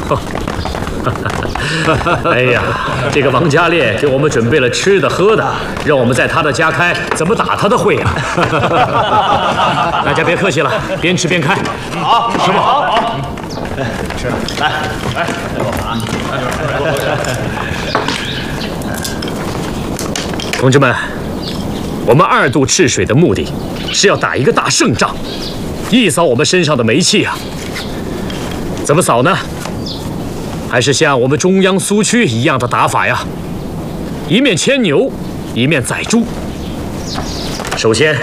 哎呀，这个王家烈给我们准备了吃的喝的，让我们在他的家开怎么打他的会啊！大家别客气了，边吃边开。 好，师傅好。吃，来， 同志们，我们2渡赤水的目的是要打一个大胜仗，一扫我们身上的霉气啊！怎么扫呢？还是像我们中央苏区一样的打法呀，一面牵牛，一面宰猪。首先